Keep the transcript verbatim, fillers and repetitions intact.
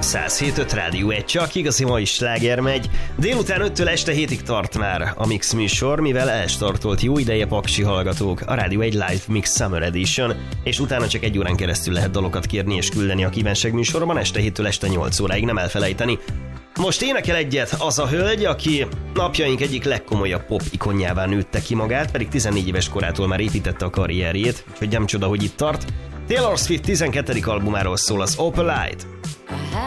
száz hét öt Rádió egy, csak igazi mai sláger megy. Délután öttől este hétig tart már a Mix műsor, mivel elstartolt jó ideje, paksi hallgatók, a Rádió egy Live Mix Summer Edition, és utána csak egy órán keresztül lehet dalokat kérni és küldeni a kívánság műsorban, este héttől este nyolc óráig, nem elfelejteni. Most énekel egyet az a hölgy, aki napjaink egyik legkomolyabb pop ikonjává nőtte ki magát, pedig tizennégy éves korától már építette a karrierjét, úgyhogy nem csoda, hogy itt tart. Taylor Swift tizenkettedik albumáról szól az Opalite.